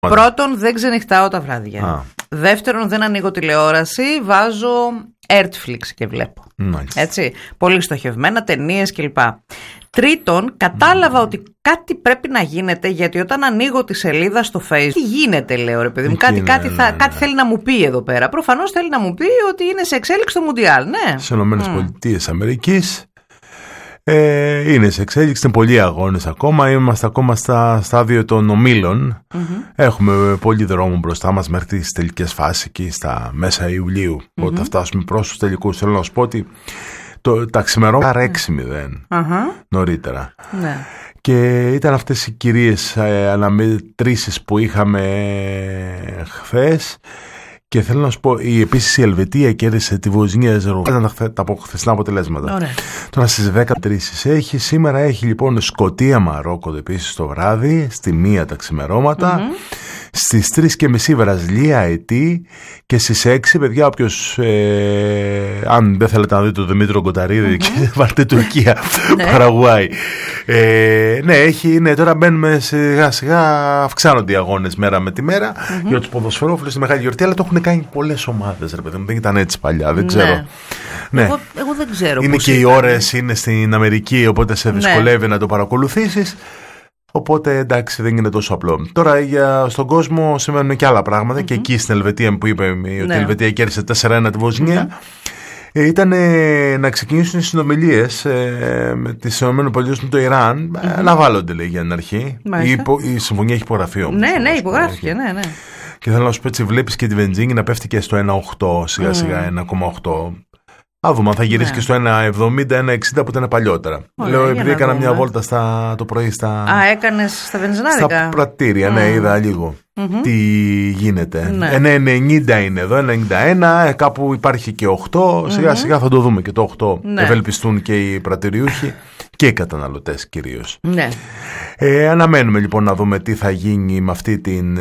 Πρώτον, δεν ξενυχτάω τα βράδια. Δεύτερον, δεν ανοίγω τηλεόραση, βάζω Netflix και βλέπω. Έτσι, πολύ στοχευμένα, ταινίες κλπ. Τρίτον, κατάλαβα ότι κάτι πρέπει να γίνεται, γιατί όταν ανοίγω τη σελίδα στο Facebook, τι γίνεται, λέω, ρε παιδί μου, κάτι θέλει να μου πει εδώ πέρα. Προφανώς θέλει να μου πει ότι είναι σε εξέλιξη το Μουντιάλ, ναι. Στις ΗΠΑ είναι σε εξέλιξη, είναι πολλοί αγώνες ακόμα. Είμαστε ακόμα στα στάδιο των ομίλων. Έχουμε πολύ δρόμο μπροστά μας μέχρι τις τελικές φάσεις εκεί στα μέσα Ιουλίου. Όταν θα φτάσουμε προς τους τελικούς, θέλω να σου πω ότι τα ξημερώματα 6-0 νωρίτερα. Ναι. Και ήταν αυτές οι κυρίες αναμετρήσεις που είχαμε χθες. Και θέλω να σου πω, επίσης η Ελβετία κέρδισε τη Βοσνία Ερζεγοβίνη. Ήταν τα χθεσινά αποτελέσματα. Ωραία. Τώρα στις 10 έχει. Σήμερα έχει λοιπόν Σκωτία Μαρόκο επίσης το βράδυ, στη 1 τα ξημερώματα. Στις 3:30 Βραζιλία Αιτή. Και στις 6, παιδιά, όποιος αν δεν θέλετε να δείτε τον Δημήτριο Κονταρίδη, και βάλτε Τουρκία, Παραγουάη. Ναι, τώρα μπαίνουμε σιγά σιγά, αυξάνονται οι αγώνες μέρα με τη μέρα για τους ποδοσφαιρόφιλους, στη μεγάλη γιορτή, αλλά το έχουν κάνει πολλές ομάδες, ρε παιδί μου, δεν ήταν έτσι παλιά, δεν ξέρω. Ναι. Εγώ δεν ξέρω. Είναι και οι ώρες είναι στην Αμερική, οπότε σε δυσκολεύει να το παρακολουθήσεις. Οπότε εντάξει, δεν είναι τόσο απλό. Τώρα στον κόσμο σημαίνουν και άλλα πράγματα. Και εκεί στην Ελβετία που είπε ότι η Ελβετία κέρδισε 4-1 τη Βοσνία, ήταν να ξεκινήσουν οι συνομιλίες με τις ΗΠΑ με το Ιράν. Αναβάλλονται, λέει, για την αρχή. Η συμφωνία έχει υπογραφεί όμως. Ναι, υπογράφηκε. Ναι. Και θέλω να σου πω, έτσι βλέπεις και τη βενζίνη να πέφτει και στο 1,8 σιγά σιγά, 1,8. Α δούμε αν θα γυρίσει και στο 1,70-1,60 που ήταν παλιότερα. Λέω, επειδή έκανα μια βόλτα το πρωί στα. Έκανες στα βενζινάδικα. Στα πρατήρια, ναι, είδα λίγο τι γίνεται. 1,90 είναι εδώ, 1,91, κάπου υπάρχει και 8. Σιγά σιγά θα το δούμε και το 8. Ευελπιστούν και οι πρατηριούχοι και οι καταναλωτές κυρίως. Ναι. Αναμένουμε λοιπόν να δούμε τι θα γίνει με αυτή την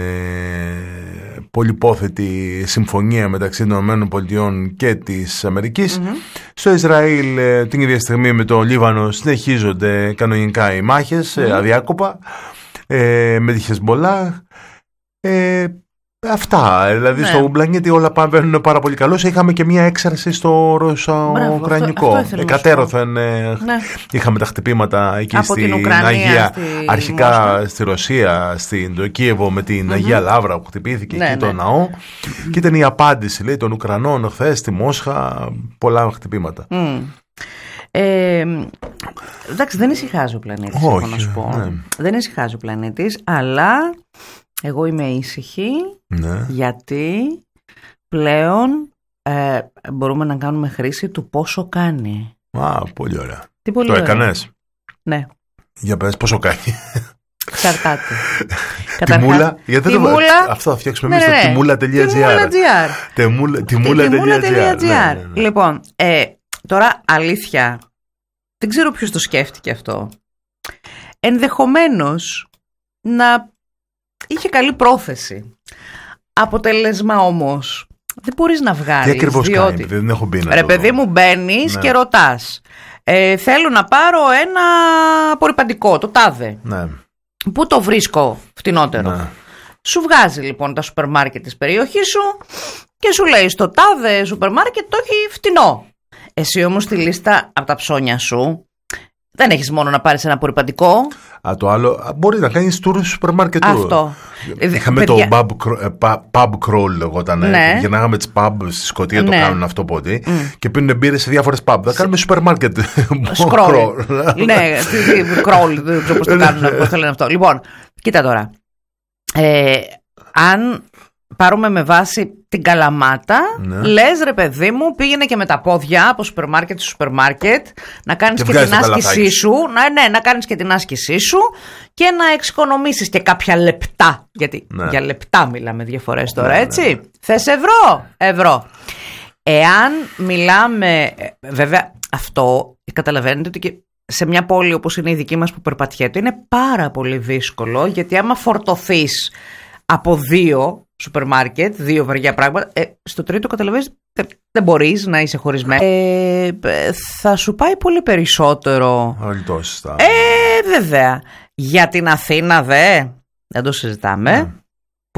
πολυπόθετη συμφωνία μεταξύ των ΗΠΑ και της Αμερικής. Στο Ισραήλ την ίδια στιγμή με το Λίβανο συνεχίζονται κανονικά οι μάχες, αδιάκοπα, με τη Χεσμολάχ. Αυτά, δηλαδή στο πλανήτη όλα βαίνουν πάρα πολύ καλώς. Είχαμε και μια έξαρση στο Ρωσο-Ουκρανικό. Εκατέρωθεν είχαμε τα χτυπήματα εκεί από στην Αγία, αρχικά στη Ρωσία, στο Κίεβο με την Αγία Λαύρα που χτυπήθηκε εκεί το ναό. Και ήταν η απάντηση, λέει, των Ουκρανών χθες στη Μόσχα, πολλά χτυπήματα. Εντάξει, δεν ησυχάζει ο πλανήτης, έχω να σου πω. Δεν ησυχάζει ο πλανήτης, αλλά εγώ είμαι ήσυχη, γιατί πλέον μπορούμε να κάνουμε χρήση του πόσο κάνει. Πολύ ωραία. Το έκανες? Ναι. Για πες, πόσο κάνει? Εξαρτάται. Τη μούλα, γιατί αυτό θα φτιάξουμε εμείς, το τιμούλα.gr. Τιμούλα.gr. Λοιπόν, τώρα αλήθεια, δεν ξέρω ποιος το σκέφτηκε αυτό. Ενδεχομένως να είχε καλή πρόθεση. Αποτέλεσμα όμως δεν μπορείς να βγάλεις. Τι ακριβώς κάνει, δεν έχω μπει να ρε παιδί μου, μπαίνεις και ρωτάς, θέλω να πάρω ένα απορριπαντικό, το τάδε. Πού το βρίσκω φτηνότερο? Σου βγάζει λοιπόν τα σούπερ μάρκετ της περιοχής σου και σου λέει, στο τάδε σούπερ μάρκετ το έχει φτηνό. Εσύ όμως στη λίστα από τα ψώνια σου δεν έχεις μόνο να πάρεις ένα απορριπαντικό. Το άλλο, μπορεί να κάνεις tour στο σούπερ μάρκετ. Αυτό. Είχαμε το pub crawl, λεγόταν. Γυρνάγαμε τις pub στη Σκωτία, το κάνουν αυτό πότε. Και πίνουν μπύρες σε διάφορες pub. Θα κάνουμε σούπερ μάρκετ. Scroll. Ναι, crawl, δεν ξέρω πώς το κάνουν, πώς το λένε αυτό. Λοιπόν, κοίτα τώρα. Αν πάρουμε με βάση την Καλαμάτα, λες, ρε παιδί μου, πήγαινε και με τα πόδια από σούπερ μάρκετ σε σούπερ μάρκετ, να κάνεις και την άσκησή σου, να κάνεις και την άσκησή σου και να εξοικονομήσεις και κάποια λεπτά, γιατί για λεπτά μιλάμε διαφορές τώρα, έτσι. Θες ευρώ. Εάν μιλάμε, βέβαια αυτό καταλαβαίνετε ότι και σε μια πόλη όπως είναι η δική μας που περπατιέται είναι πάρα πολύ δύσκολο, γιατί άμα φορτωθείς από 2 σούπερ μάρκετ, 2 βαριά πράγματα, στο τρίτο καταλαβαίνεις δεν μπορείς να είσαι χωρισμένο. Θα σου πάει πολύ περισσότερο. Βέβαια. Για την Αθήνα δεν το συζητάμε.